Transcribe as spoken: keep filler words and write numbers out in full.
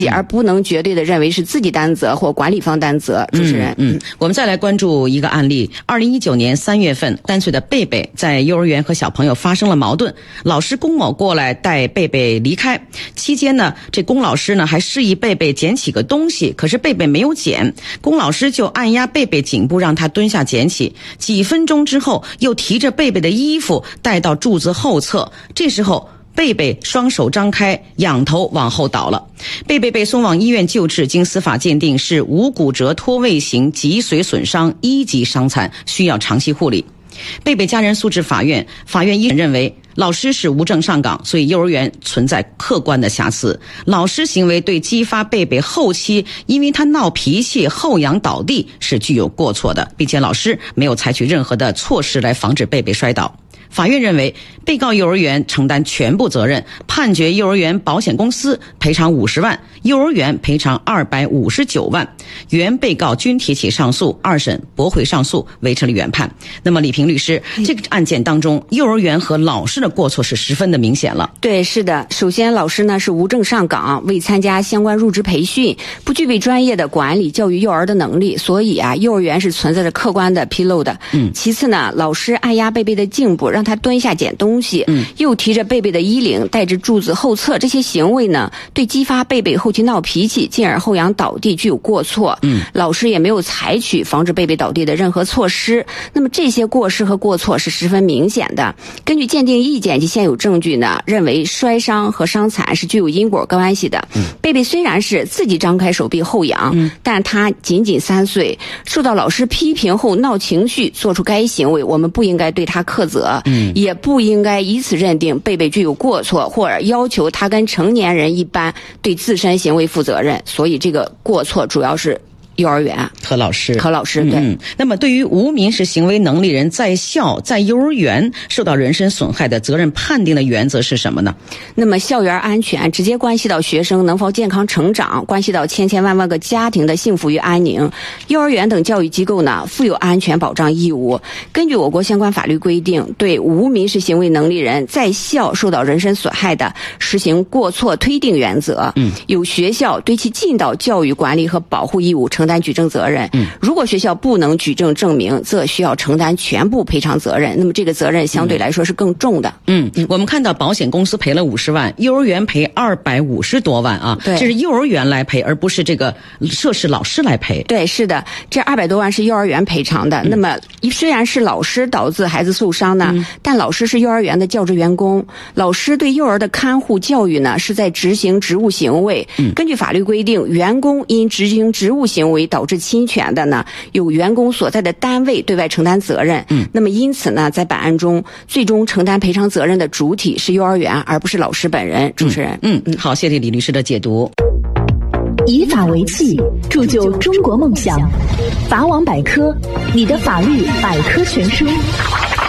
而不能绝对的认为是自己担责或管理方担责。主持人， 嗯，嗯我们再来关注一个案例。二零一九年三月份，三岁的贝贝在幼儿园和小朋友发生了矛盾，老师龚某过来带贝贝离开。期间呢，这龚老师呢还示意贝贝捡起个东西，可是贝贝没有捡，龚老师就按压贝贝颈部，让他蹲下捡起。几分钟之后，又提着贝贝的衣服带到柱子后侧，这时候贝贝双手张开，仰头往后倒了。贝贝被送往医院救治，经司法鉴定是无骨折脱位型脊髓损伤一级伤残，需要长期护理。贝贝家人诉至法院，法院一审认为老师是无证上岗，所以幼儿园存在客观的瑕疵。老师行为对激发贝贝后期因为他闹脾气后仰倒地是具有过错的，并且老师没有采取任何的措施来防止贝贝摔倒。法院认为被告幼儿园承担全部责任，判决幼儿园保险公司赔偿五十万，幼儿园赔偿二百五十九万。原被告均提起上诉，二审驳回上诉，维持了原判。那么李平律师，这个案件当中，幼儿园和老师的过错是十分的明显了。 对，是的。首先，老师呢是无证上岗，未参加相关入职培训，不具备专业的管理教育幼儿的能力，所以啊，幼儿园是存在着客观的纰漏的。嗯。其次呢，老师按压贝贝的颈部，让他蹲下捡东西，嗯，又提着贝贝的衣领，带着柱子后侧，这些行为呢，对激发贝贝后期闹脾气，进而后仰倒地具有过错。嗯，老师也没有采取防止贝贝倒地的任何措施。那么这些过失和过错是十分明显的。根据鉴定意见及现有证据呢，认为摔伤和伤残是具有因果关系的。嗯，贝贝虽然是自己张开手臂后仰，嗯，但他仅仅三岁，受到老师批评后闹情绪，做出该行为，我们不应该对他苛责。嗯，也不应该以此认定贝贝具有过错，或者要求他跟成年人一般对自身行为负责任。所以这个过错主要是幼儿园和老师和老师对、 嗯。那么对于无民事行为能力人在校在幼儿园受到人身损害的责任判定的原则是什么呢？ 那么校园安全直接关系到学生能否健康成长，关系到千千万万个家庭的幸福与安宁。幼儿园等教育机构呢负有安全保障义务。根据我国相关法律规定，对无民事行为能力人在校受到人身损害的，实行过错推定原则。嗯，由学校对其尽到教育管理和保护义务，承担举证责任。嗯，如果学校不能举证证明，则需要承担全部赔偿责任。那么这个责任相对来说是更重的。 嗯，我们看到保险公司赔了五十万，幼儿园赔二百五十多万啊。 对， 这是幼儿园来赔，而不是这个涉事老师来赔。 对，是的，这二百多万是幼儿园赔偿的。嗯、那么虽然是老师导致孩子受伤呢、嗯，但老师是幼儿园的教职员工，老师对幼儿的看护教育呢是在执行职务行为。嗯，根据法律规定，员工因执行职务行为导致侵权的呢，由员工所在的单位对外承担责任。嗯，那么因此呢，在本案中，最终承担赔偿责任的主体是幼儿园，而不是老师本人。主持人， 嗯嗯，好，谢谢李律师的解读。 以法为器，铸就中国梦想。法网百科，你的法律百科全书。